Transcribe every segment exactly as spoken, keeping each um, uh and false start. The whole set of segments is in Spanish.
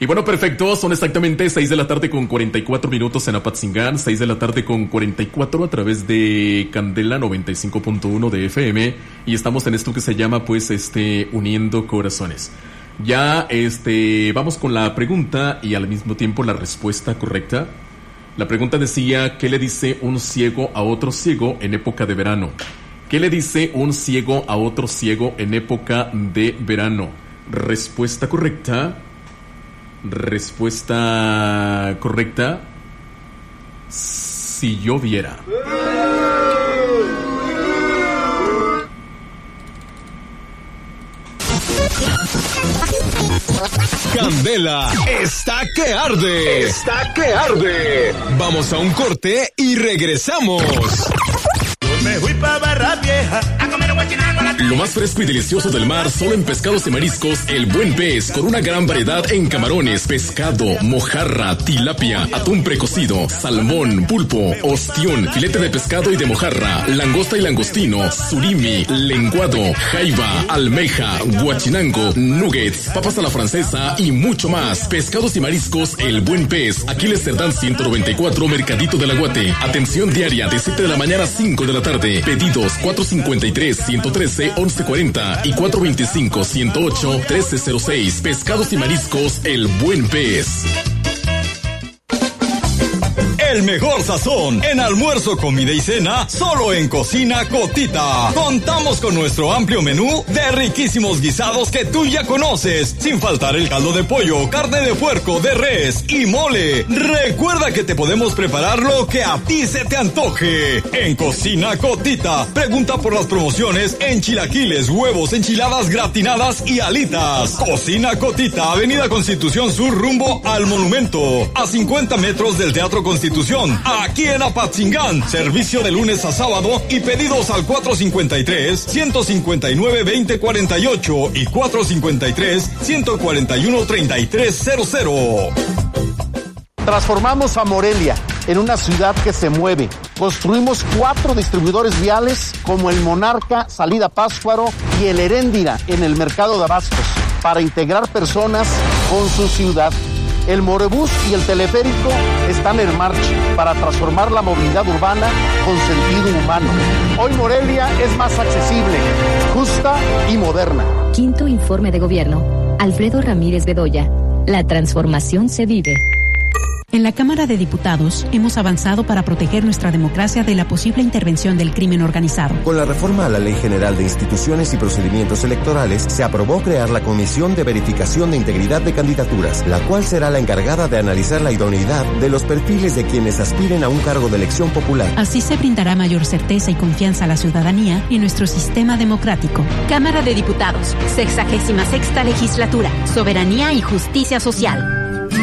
Y bueno, perfecto, son exactamente seis de la tarde con cuarenta y cuatro minutos en Apatzingán, seis de la tarde con cuarenta y cuatro a través de Candela noventa y cinco punto uno de F M, y estamos en esto que se llama pues este Uniendo Corazones. Ya este vamos con la pregunta y al mismo tiempo la respuesta correcta. La pregunta decía, ¿qué le dice un ciego a otro ciego en época de verano? ¿Qué le dice un ciego a otro ciego en época de verano? Respuesta correcta. Respuesta correcta. Si yo viera. Candela está que arde. Está que arde. Vamos a un corte y regresamos. Me fui pa' Barra Vieja a comer guachinango. Lo más fresco y delicioso del mar, solo en Pescados y Mariscos El Buen Pez, con una gran variedad en camarones, pescado, mojarra, tilapia, atún precocido, salmón, pulpo, ostión, filete de pescado y de mojarra, langosta y langostino, surimi, lenguado, jaiba, almeja, guachinango, nuggets, papas a la francesa y mucho más. Pescados y Mariscos El Buen Pez, Aquiles Cerdán ciento noventa y cuatro, Mercadito del Aguate. Atención diaria de siete de la mañana a cinco de la tarde. Pedidos cuatro cincuenta y tres, ciento trece, once cuarenta y cuatro veinticinco, ciento ocho, trece cero seis. Pescados y Mariscos El Buen Pez. El mejor sazón en almuerzo, comida y cena, solo en Cocina Cotita. Contamos con nuestro amplio menú de riquísimos guisados que tú ya conoces, sin faltar el caldo de pollo, carne de puerco, de res y mole. Recuerda que te podemos preparar lo que a ti se te antoje. En Cocina Cotita, pregunta por las promociones en chilaquiles, huevos, enchiladas gratinadas y alitas. Cocina Cotita, Avenida Constitución Sur, rumbo al Monumento, a cincuenta metros del Teatro Constitución. Aquí en Apatzingán, servicio de lunes a sábado y pedidos al cuatro cincuenta y tres, ciento cincuenta y nueve, veinte cuarenta y ocho y cuatro cincuenta y tres, ciento cuarenta y uno, treinta y tres cero cero. Transformamos a Morelia en una ciudad que se mueve. Construimos cuatro distribuidores viales como el Monarca, Salida Pátzcuaro y el Heréndira en el mercado de abastos para integrar personas con su ciudad. El Morebús y el teleférico están en marcha para transformar la movilidad urbana con sentido humano. Hoy Morelia es más accesible, justa y moderna. Quinto informe de gobierno. Alfredo Ramírez Bedoya. La transformación se vive. En la Cámara de Diputados hemos avanzado para proteger nuestra democracia de la posible intervención del crimen organizado. Con la reforma a la Ley General de Instituciones y Procedimientos Electorales, se aprobó crear la Comisión de Verificación de Integridad de Candidaturas, la cual será la encargada de analizar la idoneidad de los perfiles de quienes aspiren a un cargo de elección popular. Así se brindará mayor certeza y confianza a la ciudadanía y nuestro sistema democrático. Cámara de Diputados, sexagésima sexta legislatura, soberanía y justicia social.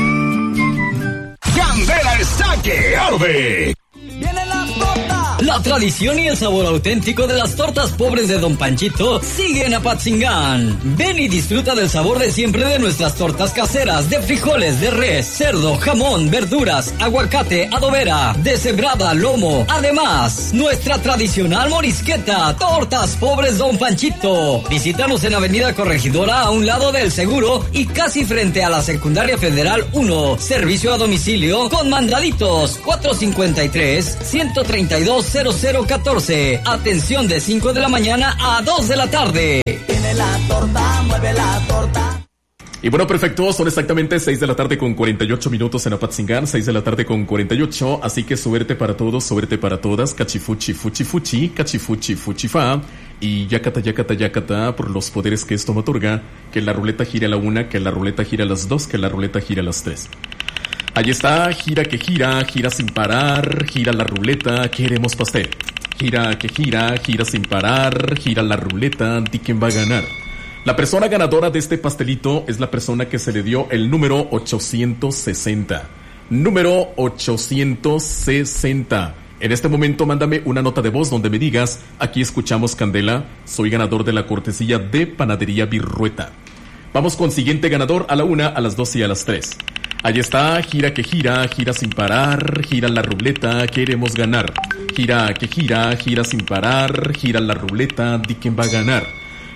Candela está que arde. ¡Viene la torta! La tradición y el sabor auténtico de las tortas pobres de Don Panchito sigue en Apatzingán. Ven y disfruta del sabor de siempre de nuestras tortas caseras de frijoles, de res, cerdo, jamón, verduras, aguacate, adobera, deshebrada, lomo. Además, nuestra tradicional morisqueta, tortas pobres Don Panchito. Visítanos en Avenida Corregidora a un lado del Seguro y casi frente a la Secundaria Federal uno. Servicio a domicilio con mandaditos cuatro cincuenta y tres, ciento treinta y dos, cero cero catorce. Atención de cinco de la mañana a dos de la tarde. Tiene la torta, mueve la torta. Y bueno, perfecto, son exactamente seis de la tarde con cuarenta y ocho minutos en Apatzingán, seis de la tarde con cuarenta y ocho, así que suerte para todos, suerte para todas, cachifuchi, fuchi, fuchi, cachifuchi, fuchi, fa, y yacata, yacata, yacata, por los poderes que esto me otorga, que la ruleta gire a la una, que la ruleta gire a las dos, que la ruleta gire a las tres. Ahí está, gira que gira, gira sin parar, gira la ruleta, queremos pastel. Gira que gira, gira sin parar, gira la ruleta, di quién va a ganar. La persona ganadora de este pastelito es la persona que se le dio el número ochocientos sesenta. Número ochocientos sesenta. En este momento mándame una nota de voz donde me digas, aquí escuchamos Candela, soy ganador de la cortesía de Panadería Virrueta. Vamos con siguiente ganador a la una, a las dos y a las tres. Ahí está, gira que gira, gira sin parar, gira la ruleta, queremos ganar. Gira que gira, gira sin parar, gira la ruleta, di quién va a ganar.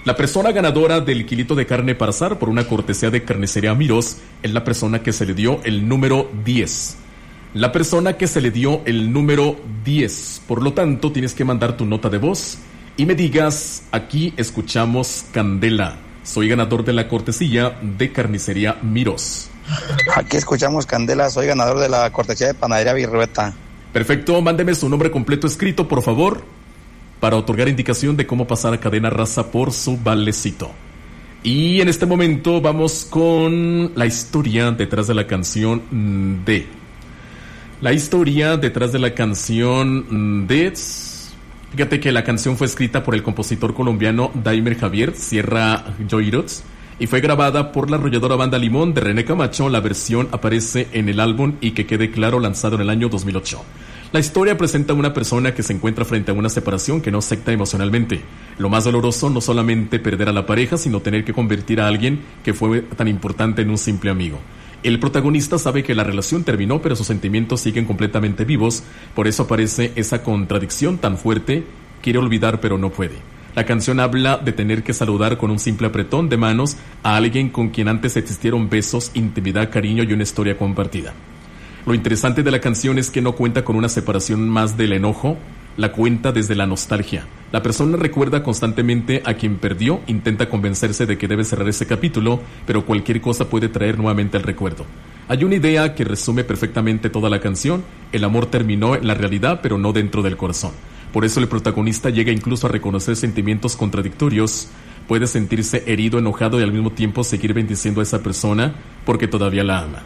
La persona ganadora del kilito de carne para asar por una cortesía de Carnicería Miros es la persona que se le dio el número diez. La persona que se le dio el número diez. Por lo tanto, tienes que mandar tu nota de voz y me digas, aquí escuchamos Candela. Soy ganador de la cortesía de Carnicería Miros. Aquí escuchamos Candela, soy ganador de la cortesía de Panadería Virrueta. Perfecto, mándeme su nombre completo escrito, por favor, para otorgar indicación de cómo pasar a Cadena Raza por su valecito. Y en este momento vamos con la historia detrás de la canción de... La historia detrás de la canción de... Fíjate que la canción fue escrita por el compositor colombiano Daimer Javier Sierra Joirots y fue grabada por la arrolladora Banda Limón de René Camacho. La versión aparece en el álbum Y que quede claro, lanzado en el año dos mil ocho. La historia presenta a una persona que se encuentra frente a una separación que no afecta emocionalmente. Lo más doloroso no solamente perder a la pareja, sino tener que convertir a alguien que fue tan importante en un simple amigo. El protagonista sabe que la relación terminó, pero sus sentimientos siguen completamente vivos. Por eso aparece esa contradicción tan fuerte. Quiere olvidar, pero no puede. La canción habla de tener que saludar con un simple apretón de manos a alguien con quien antes existieron besos, intimidad, cariño y una historia compartida. Lo interesante de la canción es que no cuenta con una separación más del enojo, la cuenta desde la nostalgia. La persona recuerda constantemente a quien perdió, intenta convencerse de que debe cerrar ese capítulo, pero cualquier cosa puede traer nuevamente el recuerdo. Hay una idea que resume perfectamente toda la canción: el amor terminó en la realidad, pero no dentro del corazón. Por eso el protagonista llega incluso a reconocer sentimientos contradictorios. Puede sentirse herido, enojado y al mismo tiempo seguir bendiciendo a esa persona porque todavía la ama.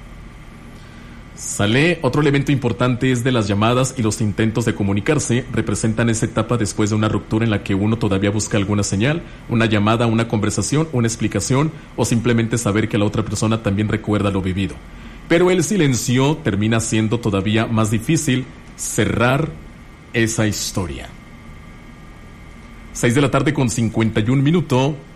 Sale, otro elemento importante es de las llamadas y los intentos de comunicarse. Representan esa etapa después de una ruptura en la que uno todavía busca alguna señal, una llamada, una conversación, una explicación o simplemente saber que la otra persona también recuerda lo vivido. Pero el silencio termina siendo todavía más difícil cerrar esa historia. seis de la tarde con cincuenta y un minutos.